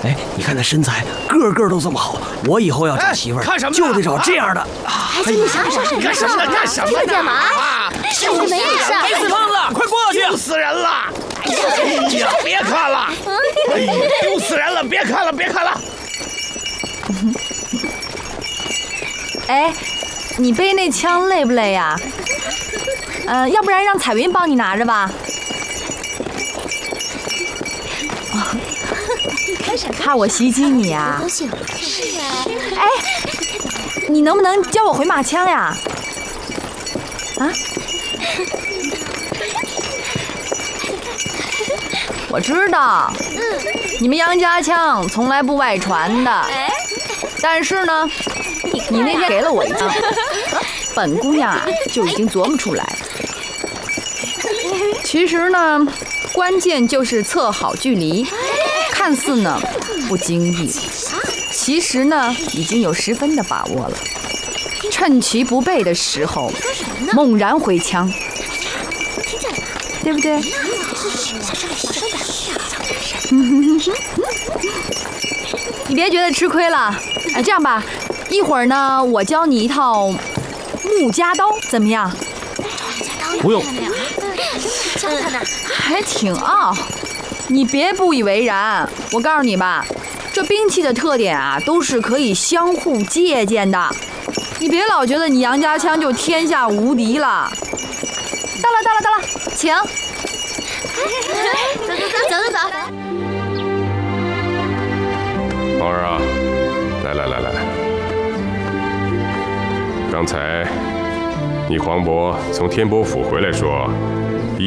哎，你看那身材，个个都这么好，我以后要找媳妇儿，就得找这样的。 哎，你想干什么呢？干什么呢？ 这干嘛？ 救没事， 没死胖子，快过去！ 救死人了！哎呀，别看了！哎呀，丢死人了！别看了，别看了！ 哎，你背那枪累不累呀？要不然让彩云帮你拿着吧。怕我袭击你呀？ 高兴。是啊。 哎，你能不能教我回马枪呀？啊？我知道，你们杨家枪从来不外传的。但是呢，你那天给了我一枪，本姑娘啊就已经琢磨出来了。其实呢，关键就是测好距离，看似呢不经意，其实呢已经有10分的把握了。趁其不备的时候，猛然回枪，对不对？你别觉得吃亏了。哎，这样吧，一会儿呢，我教你一套木夹刀，怎么样？ 不用。 教他呢， 还挺傲。你别不以为然，我告诉你吧，这兵器的特点啊，都是可以相互借鉴的。你别老觉得你杨家枪就天下无敌了。到了，请。 走。 皇儿啊，来，刚才你黄渤从天波府回来说，